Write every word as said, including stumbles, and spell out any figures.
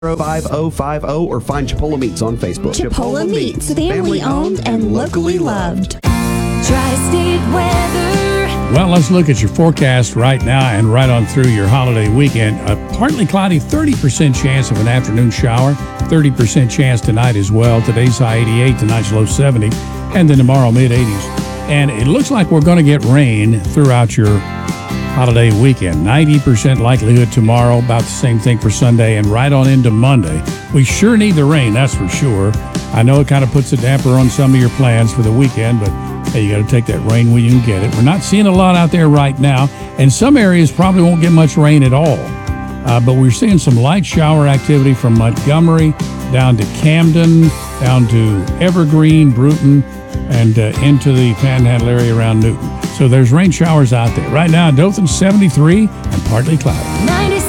five oh five oh or find Chipola Meats on Facebook. Chipola Meats, family owned and locally loved. Tri-State weather. Well, let's look at your forecast right now and right on through your holiday weekend. A partly cloudy, thirty percent chance of an afternoon shower, thirty percent chance tonight as well. Today's high eighty-eight, tonight's low seventy, and then tomorrow mid eighties. And it looks like we're going to get rain throughout your holiday weekend. ninety percent likelihood tomorrow, about the same thing for Sunday, and right on into Monday. We sure need the rain, that's for sure. I know it kind of puts a damper on some of your plans for the weekend, but hey, you got to take that rain when you can get it. We're not seeing a lot out there right now, and some areas probably won't get much rain at all. Uh, but we're seeing some light shower activity from Montgomery down to Camden, down to Evergreen, Bruton, and uh, into the Panhandle area around Newton. So there's rain showers out there. Right now, Dothan seventy-three and partly cloudy.